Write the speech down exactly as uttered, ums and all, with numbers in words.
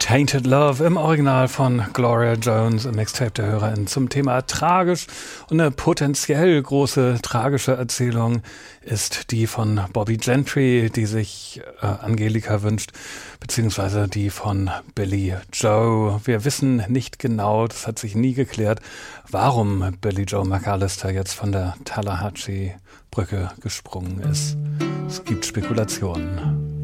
Tainted Love im Original von Gloria Jones im Mixtape der HörerInnen zum Thema tragisch. Und eine potenziell große tragische Erzählung ist die von Bobby Gentry, die sich äh, Angelika wünscht, beziehungsweise die von Billie Joe. Wir wissen nicht genau, das hat sich nie geklärt, warum Billie Joe McAllister jetzt von der Tallahatchie-Brücke gesprungen ist. Es gibt Spekulationen.